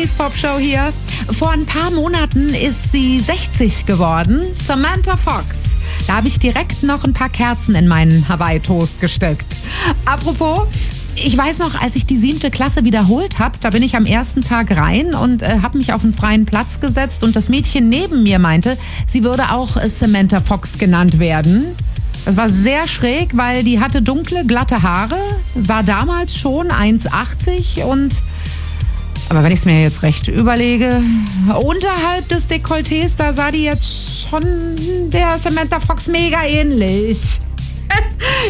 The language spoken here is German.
Sannys Popshow hier. Vor ein paar Monaten ist sie 60 geworden. Samantha Fox. Da habe ich direkt noch ein paar Kerzen in meinen Hawaii-Toast gesteckt. Apropos, ich weiß noch, als ich die 7. Klasse wiederholt habe, da bin ich am ersten Tag rein und habe mich auf einen freien Platz gesetzt und das Mädchen neben mir meinte, sie würde auch Samantha Fox genannt werden. Das war sehr schräg, weil die hatte dunkle, glatte Haare, war damals schon 1,80 aber wenn ich es mir jetzt recht überlege, unterhalb des Dekolletés, da sah die jetzt schon der Samantha Fox mega ähnlich.